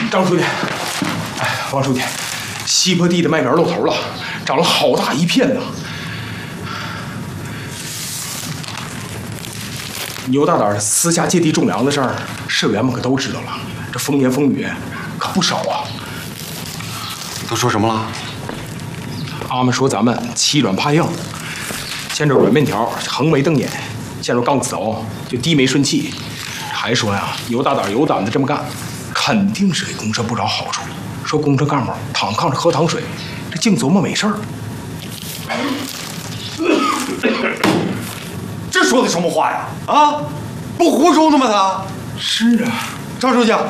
张书记，哎，王书记，西坡地的麦苗露头了，长了好大一片呐。牛大胆私下借地种粮的事儿，社员们可都知道了，这风言风语可不少啊。 都说什么了？ 阿们说咱们欺软怕硬，见着软面条横眉瞪眼，见着杠子头就低眉顺气，还说呀，牛大胆有胆子这么干，肯定是给公社不找好处。说公社干部躺炕上喝糖水，这净琢磨美事儿。 这说的什么话呀？啊，不胡说的吗？他是啊， 张书记，